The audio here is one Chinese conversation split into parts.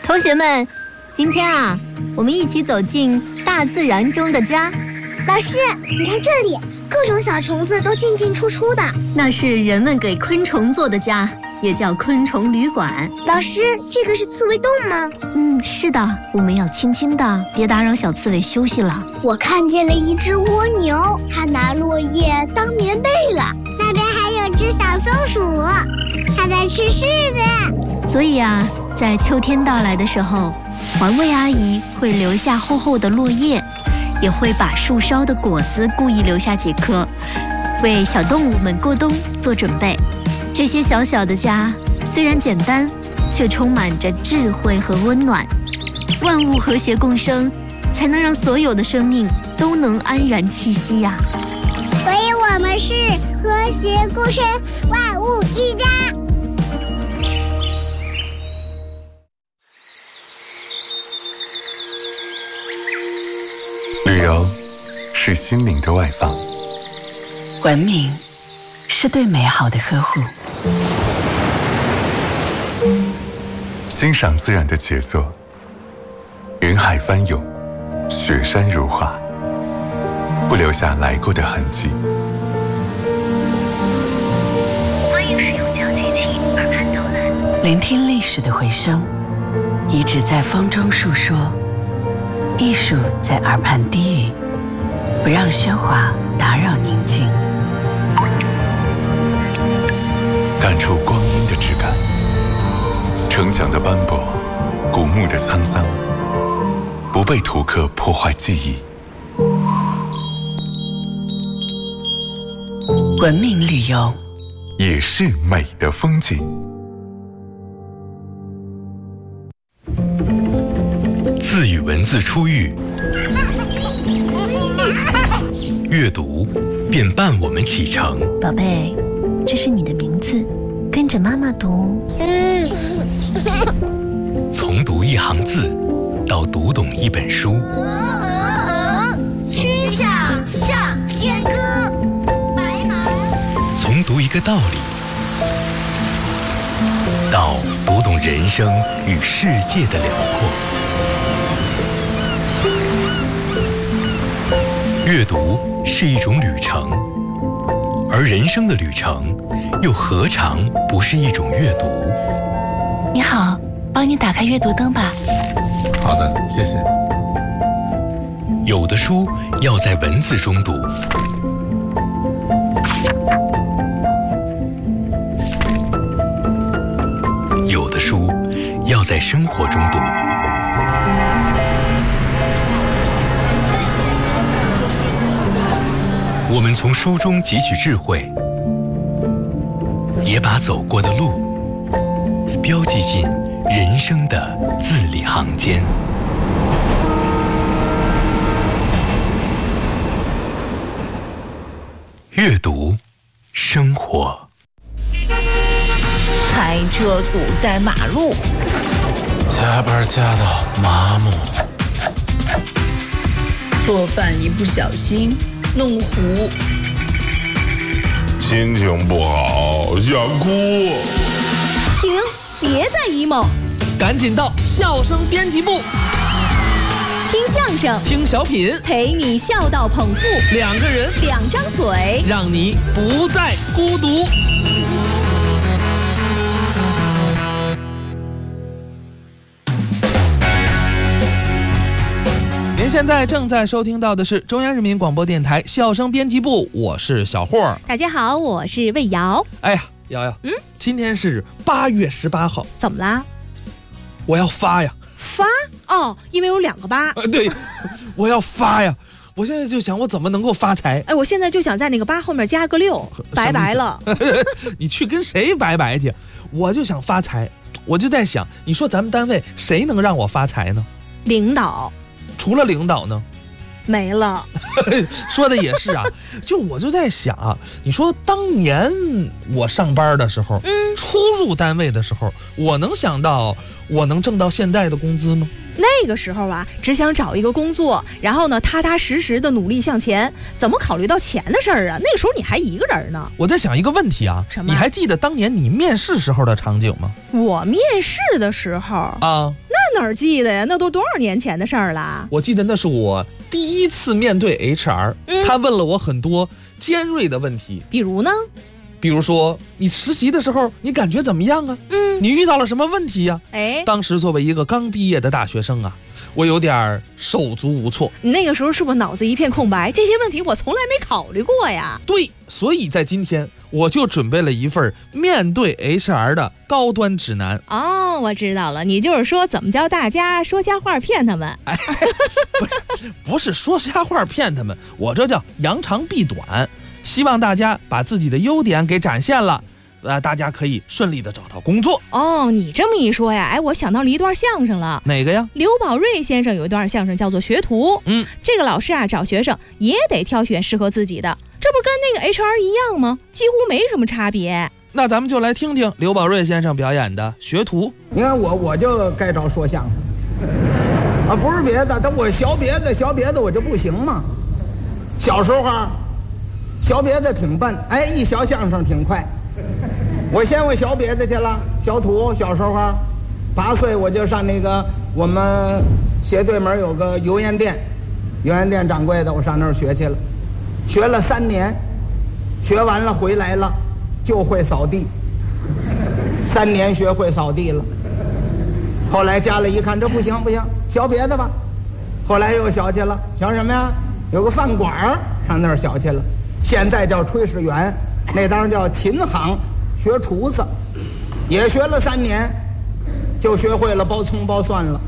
同学们，今天啊，我们一起走进大自然中的家。 老师，你看这里，各种小虫子都进进出出的。 那是人们给昆虫做的家，也叫昆虫旅馆。 老师，这个是刺猬洞吗？ 是的，我们要轻轻的，别打扰小刺猬休息了。 我看见了一只蜗牛，它拿落叶当棉被了。那边还有只小松鼠，它在吃柿子。 所以啊，在秋天到来的时候，环卫阿姨会留下厚厚的落叶，也会把树梢的果子故意留下几颗，为小动物们过冬做准备。这些小小的家虽然简单，却充满着智慧和温暖。万物和谐共生，才能让所有的生命都能安然栖息呀。 所以我们是和谐共生，万物一家。 旅游是心灵的外放， 文明是对美好的呵护， 欣赏自然的杰作，云海翻涌，雪山如画，不留下来过的痕迹。 欢迎使用交机器耳畔导览， 聆听历史的回声，遗址在风中述说，艺术在耳畔低语，不让喧哗打扰宁静， 感触光阴的质感，城墙的斑驳，古墓的沧桑，不被图刻破坏记忆。 文明旅游也是美的风景。 自与文字初遇，阅读便伴我们启程。 宝贝，这是你的名字，跟着妈妈读。 从读一行字到读懂一本书， 曲项向天歌，白马。 从读一个道理到读懂人生与世界的辽阔。阅读是一种旅程，而人生的旅程又何尝不是一种阅读？ 你好，帮你打开阅读灯吧。 好的，谢谢。 有的书要在文字中读，有的书要在生活中读。我们从书中汲取智慧，也把走过的路标记进人生的字里行间。阅读，生活。 开车堵在马路， 加班加到麻木， 做饭一不小心弄糊， 心情不好想哭。 停，别再 emo， 赶紧到笑声编辑部， 听相声， 听小品， 陪你笑到捧腹， 两个人， 两张嘴， 让你不再孤独。您现在正在收听到的是中央人民广播电台笑声编辑部，我是小霍。 大家好，我是魏瑶。 哎呀，瑶瑶，今天是8月18号， 怎么啦？ 我要发呀！ 发？哦，因为有2个8。 对，我要发呀！我现在就想，我怎么能够发财？ 哎，我现在就想在那个8后面加个6，拜拜了。 你去跟谁拜拜去？我就想发财，我就在想，你说咱们单位谁能让我发财呢？ 领导。 除了领导呢？ 没了。 说的也是啊，我就在想啊，你说当年我上班的时候，初入单位的时候，我能想到我能挣到现在的工资吗？ 那个时候啊，只想找一个工作，然后呢，踏踏实实的努力向前，怎么考虑到钱的事儿啊？那个时候你还一个人呢。 我在想一个问题啊， 什么？ 你还记得当年你面试时候的场景吗？ 我面试的时候啊， 哪儿记得呀？那都多少年前的事儿了？ 我记得那是我第一次面对 HR，他问了我很多尖锐的问题。 比如呢？ 比如说你实习的时候你感觉怎么样啊？你遇到了什么问题呀？当时作为一个刚毕业的大学生啊，我有点手足无措。 你那个时候是不是脑子一片空白？这些问题我从来没考虑过呀。 对，所以在今天我就准备了一份面对 HR 的高端指南。 哦，我知道了，你就是说怎么教大家说瞎话骗他们？ 不是说瞎话骗他们，我这叫扬长避短，希望大家把自己的优点给展现了。大家可以顺利的找到工作。 哦，你这么一说呀，我想到了一段相声了。 哪个呀？ 刘宝瑞先生有一段相声叫做《学徒》。这个老师啊找学生也得挑选适合自己的，这不跟那个 HR 一样吗？几乎没什么差别。 那咱们就来听听刘宝瑞先生表演的《学徒》。 你看我就该着说相声啊，不是别的，但我学别的我就不行嘛。小时候啊，学别的挺笨，一学相声挺快。我学别的去了，小土小时候8岁我就上那个我们斜对门有个油盐店掌柜的，我上那儿学去了，学了3年，学完了回来了就会扫地，3年学会扫地了。后来家里一看这不行，学别的吧，后来又学去了，学什么呀？有个饭馆上那儿学去了，现在叫炊事员，那当然叫琴行。学厨子也学了3年，就学会了包葱包蒜了，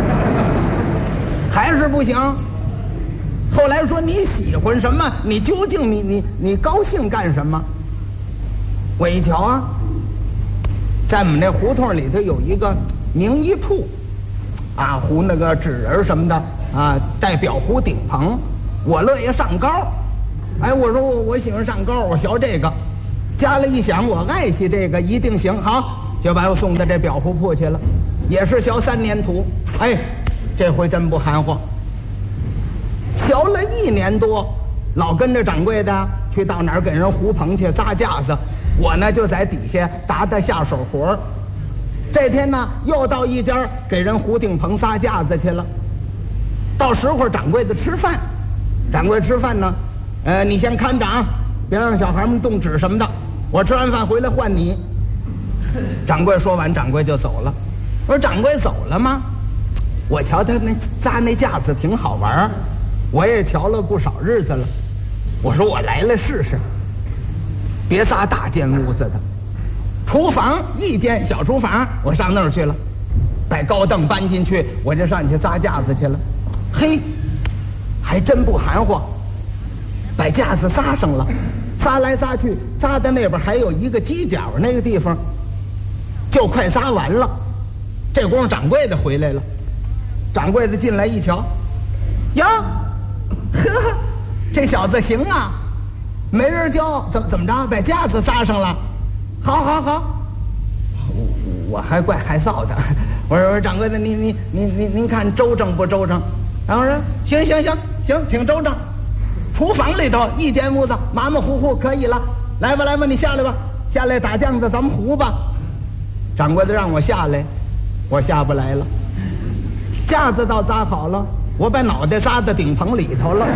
还是不行。后来说你喜欢什么？你究竟你高兴干什么？我一瞧啊，在我们那胡同里头有一个名医铺，糊那个纸人什么的带裱糊顶棚，我乐意上高。我说我喜欢上高，我学这个。家里一想，我爱惜这个一定行，好，就把我送到这裱糊铺去了，也是学3年徒。这回真不含糊，学了1年多，老跟着掌柜的去到哪儿给人糊棚去扎架子，我呢就在底下打下手活。这天呢又到一家给人糊顶棚扎架子去了，到时候掌柜的吃饭，掌柜吃饭呢，你先看着啊，别让小孩们动纸什么的，我吃完饭回来换你。掌柜说完，掌柜就走了。我说掌柜走了吗？我瞧他那扎那架子挺好玩，我也瞧了不少日子了。我说我来试试，别扎大间屋子的，厨房一间小厨房，我上那儿去了，把高凳搬进去，我就上去扎架子去了。嘿，还真不含糊，把架子扎上了，扎来扎去，扎在那边还有一个犄角那个地方，就快扎完了。这功夫掌柜的回来了，掌柜的进来一瞧，呀，这小子行啊，没人教，怎么着，把架子扎上了，好，我还怪害臊的，我说掌柜的，您看周正不周正？然后说行，挺周正。厨房里头一间屋子，马马虎虎可以了。来吧，你下来吧，下来打酱子，咱们糊吧。掌柜的让我下来，我下不来了。架子倒扎好了，我把脑袋扎到顶棚里头了。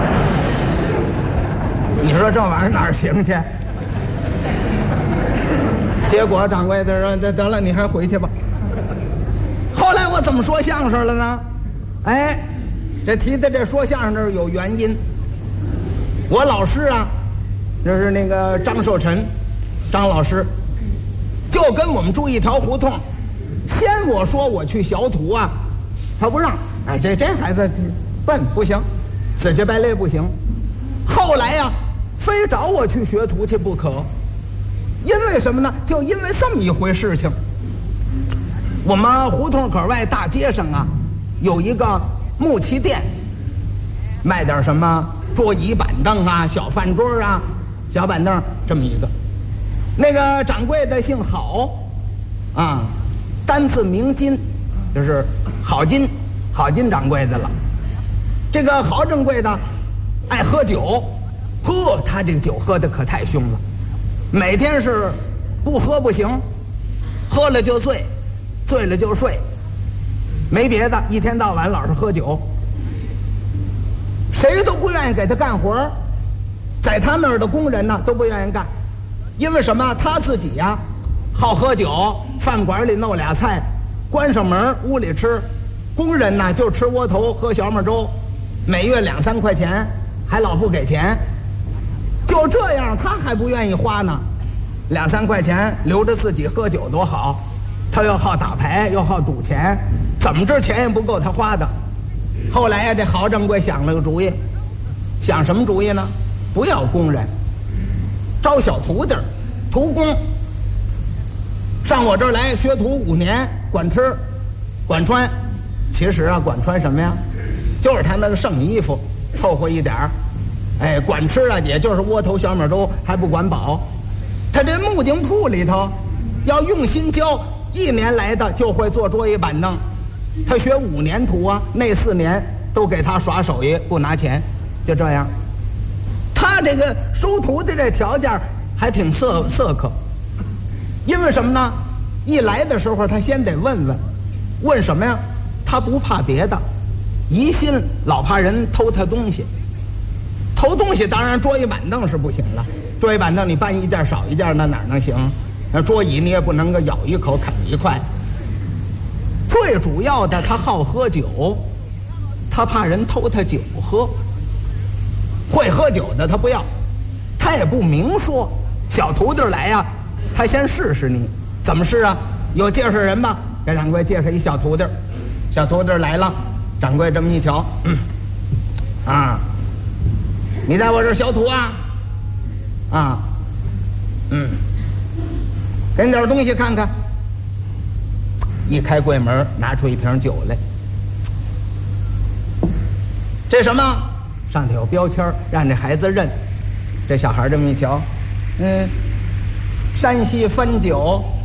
你说这玩意儿哪儿行去？结果掌柜的说得了，你还回去吧。后来我怎么说相声了呢？这提的这说相声这有原因。我老师啊，就是那个张寿臣，张老师，就跟我们住一条胡同。先我说我去学徒啊，他不让。这孩子笨不行，死乞白赖不行。后来呀，非找我去学徒去不可。因为什么呢？就因为这么一回事情。我们胡同口外大街上啊，有一个木器店，卖点什么桌椅板凳啊，小饭桌啊，小板凳这么一个。那个掌柜的姓郝，单字明金，就是郝金掌柜的了。这个郝掌柜的爱喝酒，他这个酒喝的可太凶了，每天是不喝不行，喝了就醉，醉了就睡。 没别的，一天到晚老是喝酒，谁都不愿意给他干活，在他那儿的工人呢都不愿意干，因为什么？他自己呀好喝酒，饭馆里弄俩菜，关上门屋里吃，工人呢就吃窝头喝小米粥，每月2、3块钱，还老不给钱，就这样他还不愿意花呢，2、3块钱留着自己喝酒多好，他又好打牌又好赌钱，怎么着钱也不够他花的。后来呀，这郝掌柜想了个主意，想什么主意呢？不要工人，招小徒弟徒工，上我这儿来学徒5年，管吃管穿。其实啊，管穿什么呀？就是他那个剩衣服凑合一点儿，哎，管吃啊，也就是窝头小米粥，还不管饱。他这木匠铺里头要用心教，1年来的就会做桌椅板凳。他学5年徒啊，那4年都给他耍手艺，不拿钱，就这样。他这个收徒的这条件还挺苛刻，因为什么呢？一来的时候他先得问什么呀？他不怕别的，疑心老怕人偷他东西。偷东西当然桌椅板凳是不行了，桌椅板凳你搬一件少一件，那哪能行？那桌椅你也不能够咬一口啃一块。最主要的，他好喝酒，他怕人偷他酒喝。会喝酒的他不要，他也不明说。小徒弟来呀，他先试试你，怎么试啊？有介绍人吗？给掌柜介绍一小徒弟。小徒弟来了，掌柜这么一瞧，你在我这儿学徒啊？给你点东西看看。一开柜门，拿出一瓶酒来。这什么？上头有标签，让这孩子认。这小孩这么一瞧，山西汾酒。